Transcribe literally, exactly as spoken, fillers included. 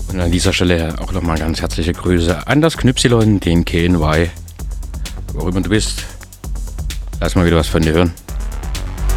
Und an dieser Stelle auch nochmal ganz herzliche Grüße an das Knüpsilon, den K N Y, worüber du bist. Lass mal wieder was von dir hören.